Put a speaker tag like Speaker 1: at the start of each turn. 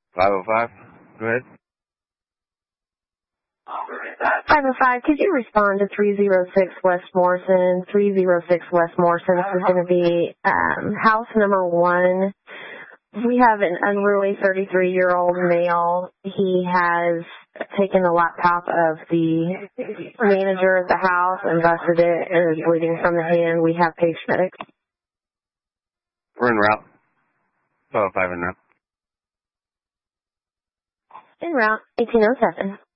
Speaker 1: 505. Go ahead.
Speaker 2: 505, could you respond to 306 West Morrison? 306 West Morrison, this is going to be house number 1. We have an unruly 33-year-old male. He has taken the laptop of the manager of the house and busted it and is bleeding from the hand. We have page medics.
Speaker 1: We're en route. 505 en route.
Speaker 2: En route, 1807.